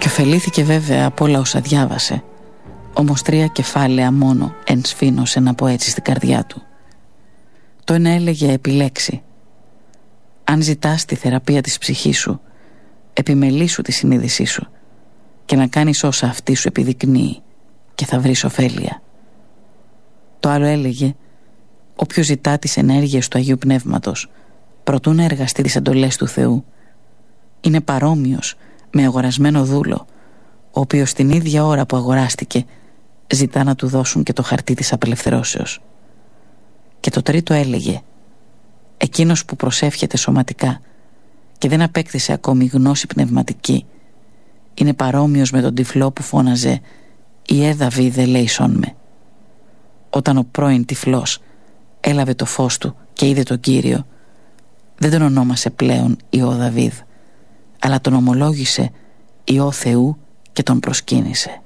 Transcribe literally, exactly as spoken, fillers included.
Και ωφελήθηκε βέβαια από όλα όσα διάβασε. Όμως τρία κεφάλαια μόνο ενσφήνωσε να πω έτσι στην καρδιά του. Το ένα έλεγε επιλέξει. Αν ζητάς τη θεραπεία της ψυχής σου, επιμελήσου τη συνείδησή σου και να κάνεις όσα αυτή σου επιδεικνύει και θα βρεις ωφέλεια. Το άλλο έλεγε όποιος ζητά τις ενέργειες του Αγίου Πνεύματος προτού να εργαστεί τις εντολές του Θεού είναι παρόμοιος με αγορασμένο δούλο, ο οποίος την ίδια ώρα που αγοράστηκε ζητά να του δώσουν και το χαρτί της απελευθερώσεως. Και το τρίτο έλεγε εκείνος που προσεύχεται σωματικά και δεν απέκτησε ακόμη γνώση πνευματική είναι παρόμοιος με τον τυφλό που φώναζε «Ιε Δαβίδ ελέησόν με». Όταν ο πρώην τυφλός έλαβε το φως του και είδε τον Κύριο, δεν τον ονόμασε πλέον Υιό Δαβίδ, αλλά τον ομολόγησε Υιό Θεού και τον προσκύνησε.